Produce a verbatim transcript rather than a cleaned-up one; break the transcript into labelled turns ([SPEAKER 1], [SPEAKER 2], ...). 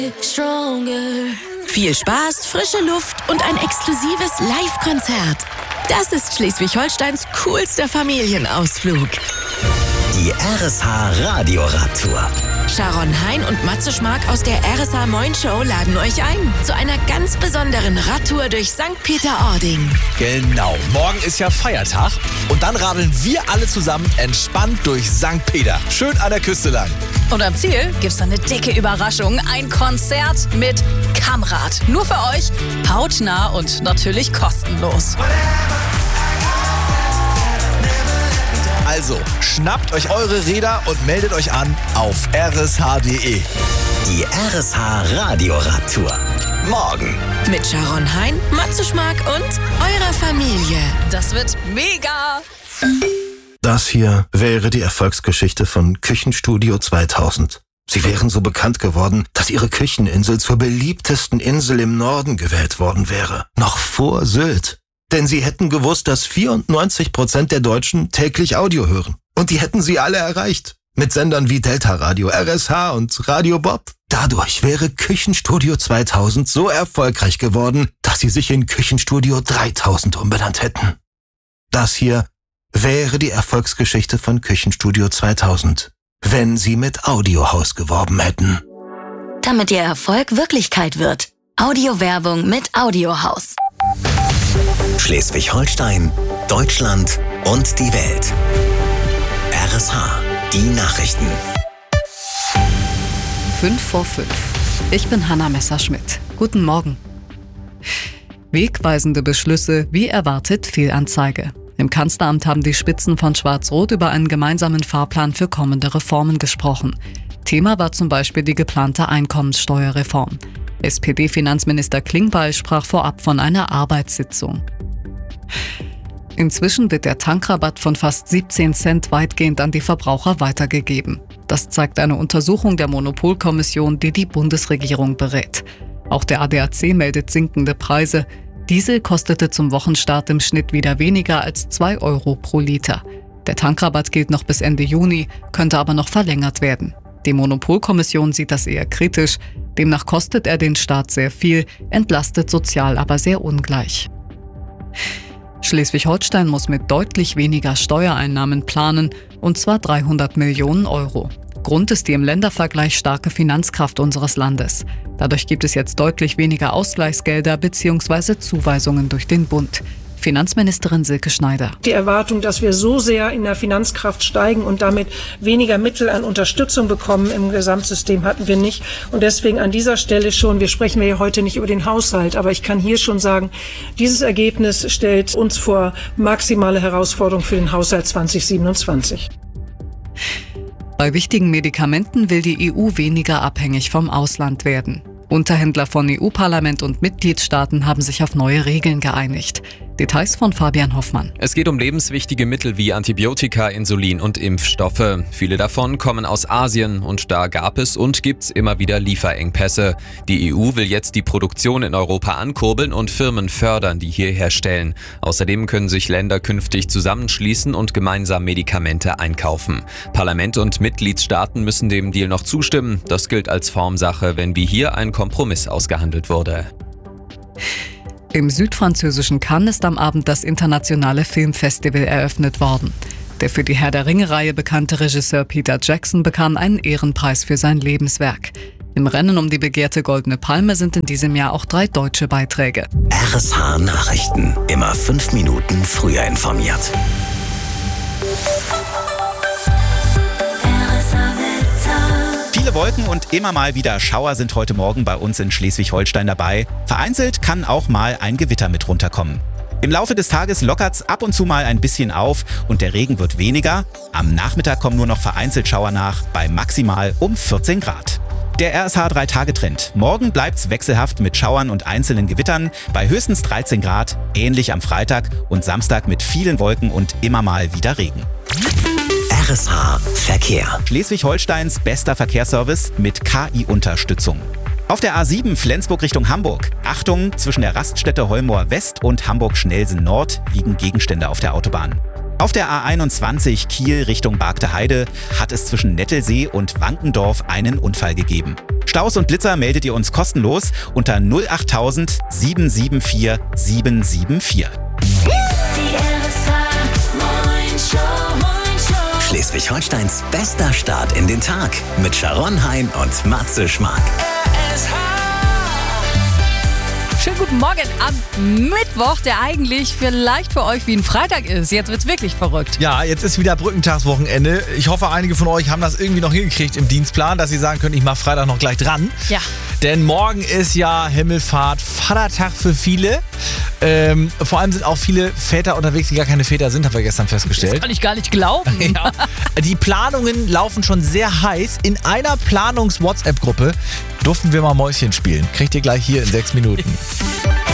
[SPEAKER 1] Viel Spaß, frische Luft und ein exklusives Live-Konzert. Das ist Schleswig-Holsteins coolster Familienausflug.
[SPEAKER 2] Die R S H Radio-Radtour.
[SPEAKER 1] Sharon Hein und Matze Schmark aus der R S H Moin Show laden euch ein zu einer ganz besonderen Radtour durch Sankt Peter-Ording.
[SPEAKER 3] Genau, morgen ist ja Feiertag und dann radeln wir alle zusammen entspannt durch Sankt Peter. Schön an der Küste lang.
[SPEAKER 4] Und am Ziel gibt's dann eine dicke Überraschung, ein Konzert mit Kammrad. Nur für euch, hautnah und natürlich kostenlos.
[SPEAKER 3] Also, schnappt euch eure Räder und meldet euch an auf r s h punkt d e.
[SPEAKER 2] Die R S H Radio-Radtour. Morgen.
[SPEAKER 1] Mit Sharon Hein, Matze Schmark und eurer Familie.
[SPEAKER 4] Das wird mega!
[SPEAKER 5] Das hier wäre die Erfolgsgeschichte von Küchenstudio zweitausend. Sie wären so bekannt geworden, dass ihre Kücheninsel zur beliebtesten Insel im Norden gewählt worden wäre. Noch vor Sylt. Denn sie hätten gewusst, dass vierundneunzig Prozent der Deutschen täglich Audio hören. Und die hätten sie alle erreicht. Mit Sendern wie Delta Radio, R S H und Radio Bob. Dadurch wäre Küchenstudio zweitausend so erfolgreich geworden, dass sie sich in Küchenstudio dreitausend umbenannt hätten. Das hier wäre die Erfolgsgeschichte von Küchenstudio zweitausend, wenn sie mit Audiohaus geworben hätten.
[SPEAKER 6] Damit ihr Erfolg Wirklichkeit wird. Audiowerbung mit Audiohaus.
[SPEAKER 2] Schleswig-Holstein, Deutschland und die Welt. R S H, die Nachrichten.
[SPEAKER 7] Fünf vor fünf. Ich bin Hanna Messerschmidt. Guten Morgen. Wegweisende Beschlüsse, wie erwartet Fehlanzeige. Im Kanzleramt haben die Spitzen von Schwarz-Rot über einen gemeinsamen Fahrplan für kommende Reformen gesprochen. Thema war zum Beispiel die geplante Einkommenssteuerreform. S P D-Finanzminister Klingbeil sprach vorab von einer Arbeitssitzung. Inzwischen wird der Tankrabatt von fast siebzehn Cent weitgehend an die Verbraucher weitergegeben. Das zeigt eine Untersuchung der Monopolkommission, die die Bundesregierung berät. Auch der A D A C meldet sinkende Preise. Diesel kostete zum Wochenstart im Schnitt wieder weniger als zwei Euro pro Liter. Der Tankrabatt gilt noch bis Ende Juni, könnte aber noch verlängert werden. Die Monopolkommission sieht das eher kritisch. Demnach kostet er den Staat sehr viel, entlastet sozial aber sehr ungleich. Schleswig-Holstein muss mit deutlich weniger Steuereinnahmen planen, und zwar dreihundert Millionen Euro. Grund ist die im Ländervergleich starke Finanzkraft unseres Landes. Dadurch gibt es jetzt deutlich weniger Ausgleichsgelder bzw. Zuweisungen durch den Bund. Finanzministerin Silke Schneider.
[SPEAKER 8] Die Erwartung, dass wir so sehr in der Finanzkraft steigen und damit weniger Mittel an Unterstützung bekommen im Gesamtsystem, hatten wir nicht. Und deswegen an dieser Stelle schon, wir sprechen ja heute nicht über den Haushalt, aber ich kann hier schon sagen, dieses Ergebnis stellt uns vor maximale Herausforderungen für den Haushalt zwanzig siebenundzwanzig.
[SPEAKER 7] Bei wichtigen Medikamenten will die E U weniger abhängig vom Ausland werden. Unterhändler von E U-Parlament und Mitgliedstaaten haben sich auf neue Regeln geeinigt. Details von Fabian Hoffmann.
[SPEAKER 9] Es geht um lebenswichtige Mittel wie Antibiotika, Insulin und Impfstoffe. Viele davon kommen aus Asien und da gab es und gibt's immer wieder Lieferengpässe. Die E U will jetzt die Produktion in Europa ankurbeln und Firmen fördern, die hier herstellen. Außerdem können sich Länder künftig zusammenschließen und gemeinsam Medikamente einkaufen. Parlament und Mitgliedstaaten müssen dem Deal noch zustimmen. Das gilt als Formsache, wenn wie hier ein Kompromiss ausgehandelt wurde.
[SPEAKER 7] Im südfranzösischen Cannes ist am Abend das internationale Filmfestival eröffnet worden. Der für die Herr der Ringe-Reihe bekannte Regisseur Peter Jackson bekam einen Ehrenpreis für sein Lebenswerk. Im Rennen um die begehrte Goldene Palme sind in diesem Jahr auch drei deutsche Beiträge.
[SPEAKER 2] R S H Nachrichten. Immer fünf Minuten früher informiert.
[SPEAKER 10] Viele Wolken und immer mal wieder Schauer sind heute Morgen bei uns in Schleswig-Holstein dabei. Vereinzelt kann auch mal ein Gewitter mit runterkommen. Im Laufe des Tages lockert's ab und zu mal ein bisschen auf und der Regen wird weniger. Am Nachmittag kommen nur noch vereinzelt Schauer nach, bei maximal um vierzehn Grad. Der R S H drei Tage Trend. Morgen bleibt's wechselhaft mit Schauern und einzelnen Gewittern bei höchstens dreizehn Grad, ähnlich am Freitag und Samstag mit vielen Wolken und immer mal wieder Regen.
[SPEAKER 2] R S H Verkehr.
[SPEAKER 10] Schleswig-Holsteins bester Verkehrsservice mit K I-Unterstützung. Auf der A sieben Flensburg Richtung Hamburg. Achtung, zwischen der Raststätte Holmoor West und Hamburg-Schnelsen Nord liegen Gegenstände auf der Autobahn. Auf der A einundzwanzig Kiel Richtung Bargte Heide hat es zwischen Nettelsee und Wankendorf einen Unfall gegeben. Staus und Blitzer meldet ihr uns kostenlos unter null achttausend sieben sieben vier sieben sieben vier.
[SPEAKER 2] Schleswig-Holsteins bester Start in den Tag mit Sharon Hein und Matze Schmark.
[SPEAKER 4] Schönen guten Morgen am Mittwoch, der eigentlich vielleicht für euch wie ein Freitag ist. Jetzt wird's wirklich verrückt.
[SPEAKER 3] Ja, jetzt ist wieder Brückentagswochenende. Ich hoffe, einige von euch haben das irgendwie noch hingekriegt im Dienstplan, dass sie sagen können, ich mache Freitag noch gleich dran.
[SPEAKER 4] Ja.
[SPEAKER 3] Denn morgen ist ja Himmelfahrt, Vatertag für viele. Ähm, vor allem sind auch viele Väter unterwegs, die gar keine Väter sind, haben wir gestern festgestellt.
[SPEAKER 4] Das kann ich gar nicht glauben.
[SPEAKER 3] Ja. Die Planungen laufen schon sehr heiß. In einer Planungs-WhatsApp-Gruppe durften wir mal Mäuschen spielen. Kriegt ihr gleich hier in sechs Minuten.